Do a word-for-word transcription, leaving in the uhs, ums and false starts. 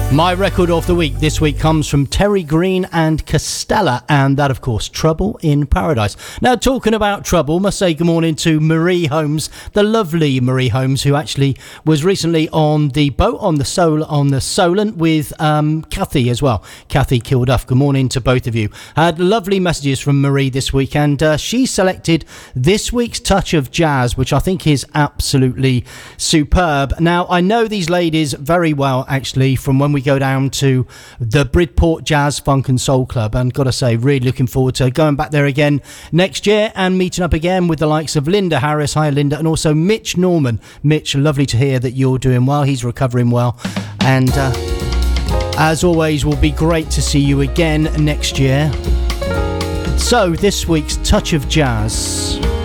My record of the week this week comes from Terry Green and Costella, and that, of course, Trouble in Paradise. Now, talking about trouble, must say good morning to Marie Holmes, the lovely Marie Holmes, who actually was recently on the boat on the Sol on the Solent with um, Kathy as well. Kathy Kilduff. Good morning to both of you. Had lovely messages from Marie this week, and uh, she selected this week's Touch of Jazz, which I think is absolutely superb. Now, I know these ladies very well, actually, from when we go down to the Bridport Jazz Funk and Soul Club, and gotta say, really looking forward to going back there again next year and meeting up again with the likes of Linda Harris. Hi Linda. And also Mitch Norman. Mitch, lovely to hear that you're doing well. He's recovering well, and uh, as always, will be great to see you again next year. So this week's Touch of Jazz.